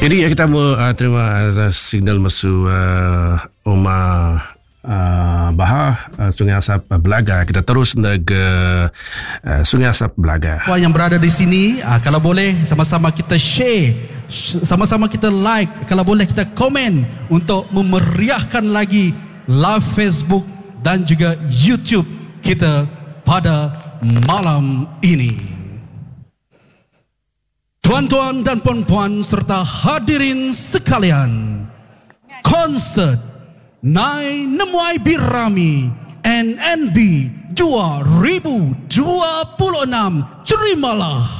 Jadi kita mau terima signal masuk Omar Bahar Sungai Asap Belaga. Kita terus ke Sungai Asap Belaga. Yang berada di sini, kalau boleh sama-sama kita share, sama-sama kita like, kalau boleh kita komen untuk memeriahkan lagi live Facebook dan juga YouTube kita pada malam ini. Tuan-tuan dan puan-puan serta hadirin sekalian, konsert Nai Nemuai Birami NNB 2026, terimalah